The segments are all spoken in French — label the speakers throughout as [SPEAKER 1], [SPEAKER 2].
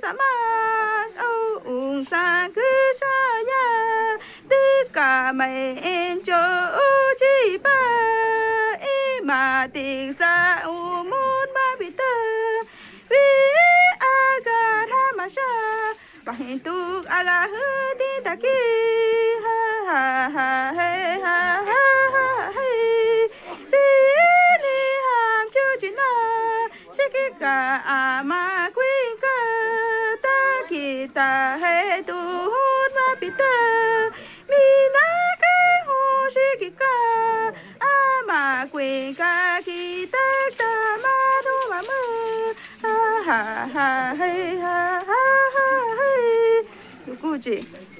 [SPEAKER 1] mas ung sang cứ sa ya tất cả mày en cho chi ba mà tình sa u môn ba bị tơ vì aga ma sa ba hin tu aga hu ti ta ki ha ha ha hey ha ha hey vì ni ham chu chi na shi ka ama queen ka ta ki ta hey tu hôn ma bị tơ mi na cái hồ shi ka ama queen ka ki ta ta ma du ma mu ha ha ha hey ha ha ha hey Gucci.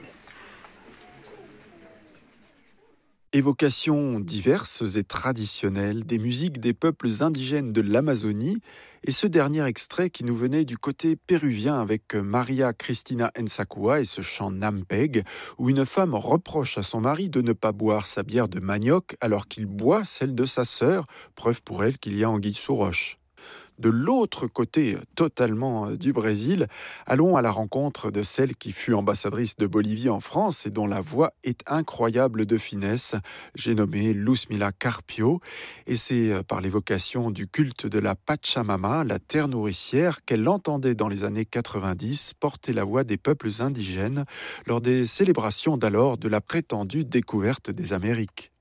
[SPEAKER 2] Évocations diverses et traditionnelles des musiques des peuples indigènes de l'Amazonie, et ce dernier extrait qui nous venait du côté péruvien avec Maria Cristina Ensacua et ce chant Nampeg, où une femme reproche à son mari de ne pas boire sa bière de manioc alors qu'il boit celle de sa sœur, preuve pour elle qu'il y a anguille sous roche. De l'autre côté totalement du Brésil, allons à la rencontre de celle qui fut ambassadrice de Bolivie en France et dont la voix est incroyable de finesse. J'ai nommé Luzmila Carpio, et c'est par l'évocation du culte de la Pachamama, la terre nourricière, qu'elle entendait dans les années 90 porter la voix des peuples indigènes lors des célébrations d'alors de la prétendue découverte des Amériques.